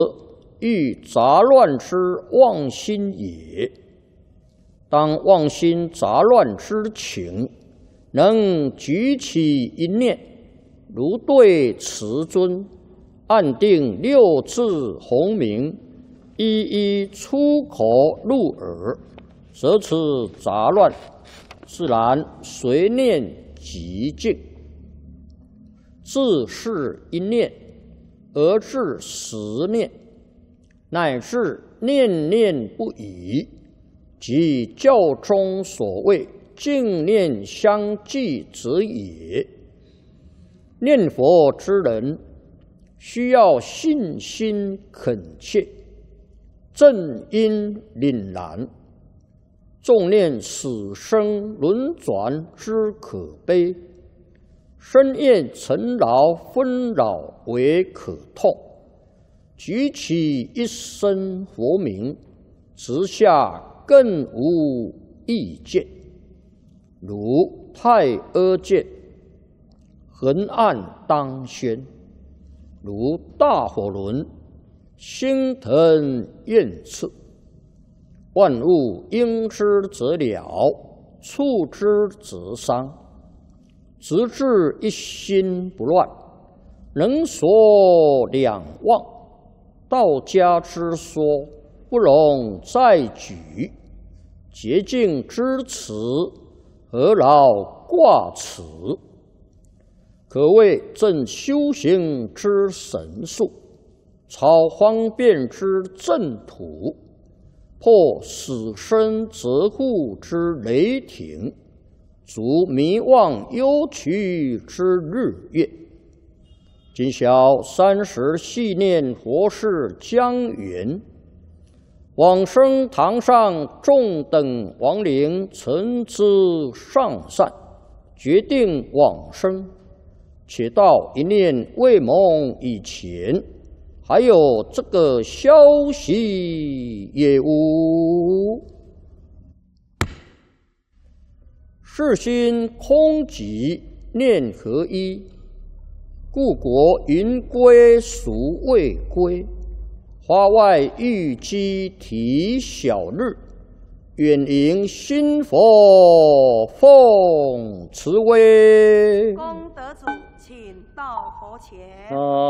欲杂乱之妄心也。当妄心杂乱之情，能举起一念，如对慈尊，按定六字洪名，一一出口入耳，则此杂乱自然随念即净。自是一念而至十念，乃至念念不已，即教中所谓净念相继者也。念佛之人需要信心恳切，正因凛然，纵念死生轮转之可悲，深厌尘劳纷扰为可痛，举起一声佛名，直下更无意见，如太阿剑，横按当宣，如大火轮，星腾焰炽。万物应之则了，触之则伤，直至一心不乱，能所两忘。道家之说，不容再举。洁净之词，何劳挂齿？可谓正修行之神术，超方便之正途，破死生责护之雷霆，足迷妄忧屈之日月。今晓30系念佛事将圆，往生堂上众等亡灵诚知上善，决定往生。且到一念未蒙以前，还有这个消息也无。世心空寂，念合一，故国云归孰未归？花外玉鸡啼小日，远迎新佛奉慈威。 功德主，请到佛前。